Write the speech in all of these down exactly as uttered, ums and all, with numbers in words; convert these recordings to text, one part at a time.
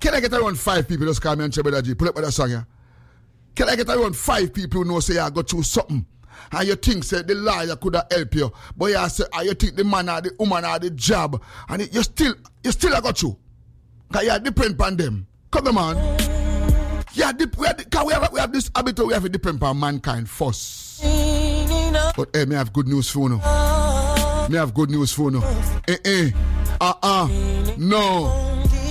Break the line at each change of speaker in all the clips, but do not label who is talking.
Can I get around five people just call me and say, Brother G, pull up with that song, yeah? Can I get around five people who know say I go through something? And you think say the lawyer could have helped you, but you say, and you think the man or the woman or the job, and it, you still you still have got through. Because you depend on them. Come on. Yeah, dip, we, have, we, have, we have this habit we have to depend on mankind first. But hey, me have good news for you. Me have good news for you. Eh eh. Uh-uh. No.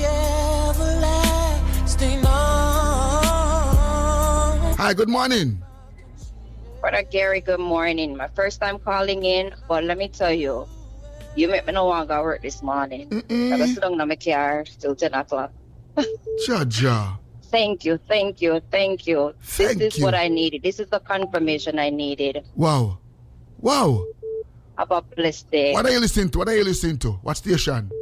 Hi, good morning.
Brother Gary, good morning. My first time calling in, but let me tell you, you make me no want to go work this morning. I was sitting in my car till ten o'clock.
Jaja.
Thank you, thank you, thank you.
Thank
this is
you.
what I needed. This is the confirmation I needed.
Wow. Wow.
Have a blessed day.
What are you listening to? What are you listening to? What station?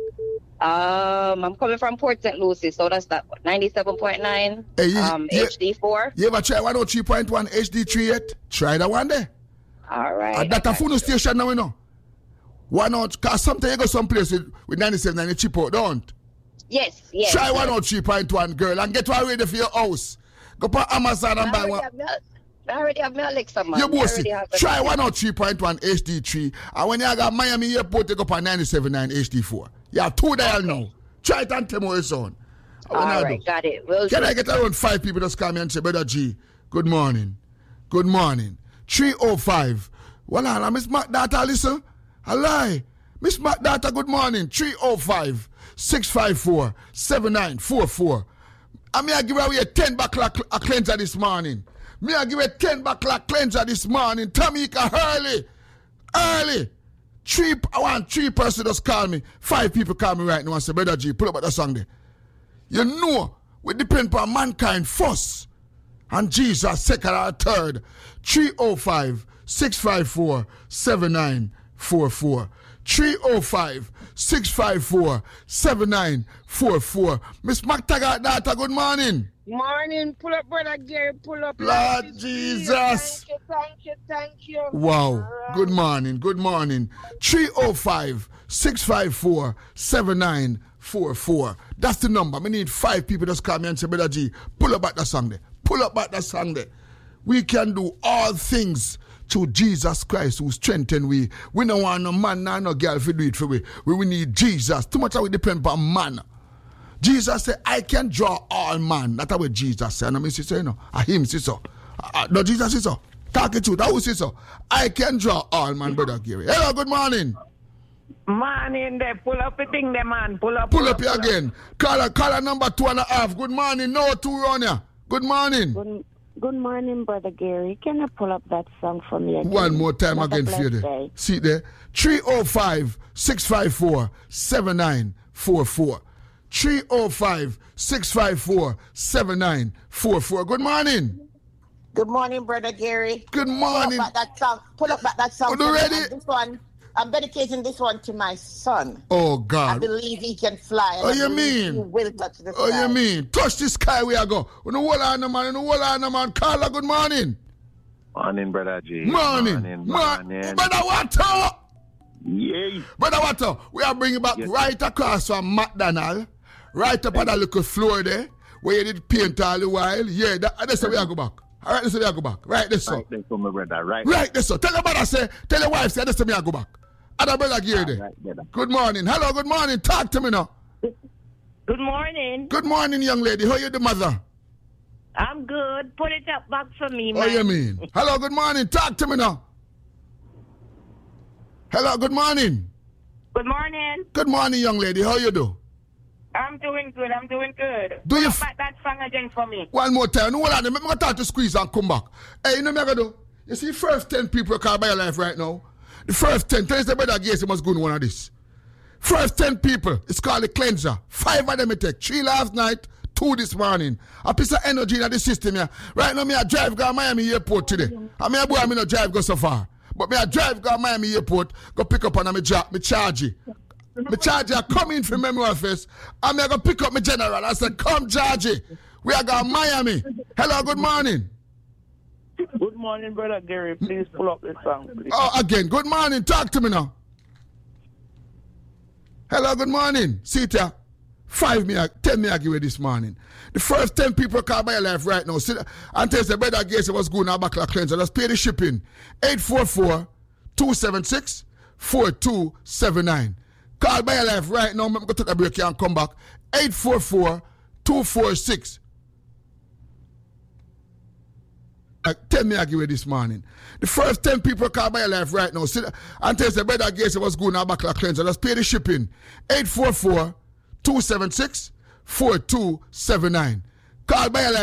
Um, I'm coming from Port Saint Lucie, so that's that ninety-seven point nine
Hey, you,
um,
you,
H D four.
You ever try one oh three point one H D three yet? Try that one there.
All right.
And that a phone station now, you know. Why not? Because sometimes you go someplace with, with ninety-seven and you cheap out, don't?
Yes, yes.
Try
yes.
one oh three point one, girl, and get one ready for your house. Go on Amazon and buy one.
I already have my Alexa, man.
You bossy. Try
everything.
one oh three point one H D three, and when you got Miami Airport, you go on ninety-seven point nine H D four. You have two dial now. Try it and tell me what it's on.
All right, got it. We'll
Can
do.
I get around five people just call me and say, Brother G, good morning. Good morning. three oh five. Well, I Miss Mac Data, listen. I lie. Miss Mac Data, good morning. three oh five, six five four, seven nine four four. I mean, I give away a ten backlack a cleanser this morning. Me, I give a ten backlack cleanser this morning. Tamika, early. Early. Three, I want three person just call me. Five people call me right now and say, Brother G, pull up at the song there. You know, we depend on mankind first. And Jesus second or third. three oh five, six five four, seven nine four four. three oh five, six five four, seven nine four four. Miss McTaggart Data, good morning.
Morning, pull up, Brother Gary, pull up.
Lord Jesus.
Thank you, thank you, thank you.
Wow. Good morning, good morning. three oh five, six five four, seven nine four four. That's the number. We need five people just call me and say, Brother G, pull up at the song there. Pull up at the song there. We can do all things through Jesus Christ who strengthen we. We don't want no man nor no girl to do it for we. We, we need Jesus. Too much of we depend on man. Jesus said, I can draw all man. That's what Jesus said. And I mean, she said, you know, I him say so. Uh, no, Jesus says so. Talk it to that who say so. I can draw all man, Brother Gary. Hello, good morning.
Morning there, pull up the thing there, man. Pull up.
Pull,
pull
up, here again. Caller, caller number two and a half. Good morning. No two on here. Good morning.
Good, good morning, Brother Gary. Can you pull up that song for me again?
One more time
Have a
again for you
blessed
there.
day.
See there. three oh five, six five four, seven nine four four. three oh five, six five four, seven nine four four. Good morning.
Good morning, Brother Gary.
Good morning.
Pull up back that song. Pull up back that song.
Are you
for me.
ready?
And this one, I'm dedicating this one to my son.
Oh,
I
God.
believe he can fly. and
Oh,
I
you
believe
mean?
He will touch the
Oh,
sky.
you mean? Touch the sky where I go. You know what on the man? You know what on the man? Carla, good morning.
Morning, Brother G.
Morning.
Morning,
Morning.
morning.
Brother Water.
Yay.
Brother Water, we are bringing back
Yes,
right across from McDonald, right up on that little floor there, where you did paint all the while. Yeah, that, that's where we are go back. All right, this is where I go back. Right, this so.
Right there for my brother, right?
Right, this so. Tell your brother, say, tell your wife, say, this is where I go back. Other brother Gary there.
Right, brother.
Good morning. Hello, good morning. Talk to me now.
Good morning.
Good morning, young lady. How you the mother?
I'm good. Put it up back for me, man.
What you mean? Hello, good morning. Talk to me now. Hello, good morning.
Good morning.
Good morning, young lady. How you do?
I'm doing good. I'm doing good.
Do
Put
you
up
f-
back that song again for me.
One more time. No, hold on. I'm going to talk to Squeeze and come back. Hey, you know what I'm going to do? You see, first ten people call by your life right now. The first ten, tell us the brother Gacy must go in one of this. First ten people, it's called the cleanser. Five of them I take. Three last night, two this morning. A piece of energy in the system here. Right now, me I drive go Miami Airport today. I mean, boy, I mean, no drive go so far. But me I drive go Miami Airport, go pick up on me, ja- me charge it. Me charge it, come in from Memory Office. And me I go pick up my general. I said, come charge it. We are going Miami. Hello, good morning.
Good morning, Brother Gary. Please pull up this song, please.
Oh, again, good morning. Talk to me now. Hello, good morning. Sita. Five me, ten me I give you this morning. The first ten people call by your life right now. Sit and tell us the brother Gacy was going now back to cleanser. Just pay the shipping. eight four four, two seven six, four two seven nine. Call by your life right now. I'm going to take a break here and come back. eight four four, two four six. ten me I give you this morning. The first ten people call by your life right now. Sit and tell us the brother Gacy was going now back to cleanser. Just pay the shipping. eight four four, two seven six, four two seven nine. Call by your life.